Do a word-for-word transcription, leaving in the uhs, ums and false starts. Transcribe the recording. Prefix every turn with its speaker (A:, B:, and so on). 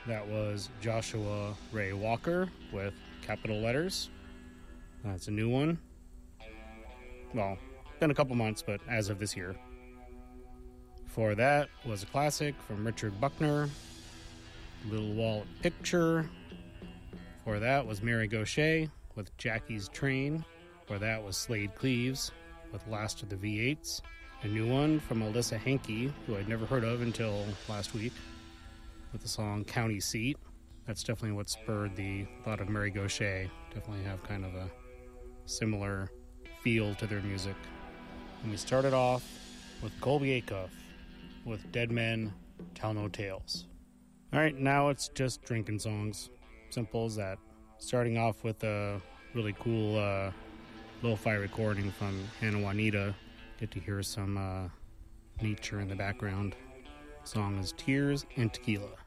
A: That was Joshua Ray Walker with Capital Letters. That's a new one. Well, been a couple months, but as of this year. Before that was a classic from Richard Buckner, Little Wallet Picture. Before that was Mary Gauthier with Jackie's Train. Before that was Slade Cleaves with Last of the V eights. A new one from Alyssa Hankey, who I'd never heard of until last week, with the song County Seat. That's definitely what spurred the thought of Mary Gauthier. Definitely have kind of a similar feel to their music. And we started off with Colby Acuff with Dead Men Tell No Tales. Alright, now it's just drinking songs. Simple as that. Starting off with a really cool uh, lo-fi recording from Hannah Juanita. Get to hear some uh, nature in the background. The song is Tears and Tequila.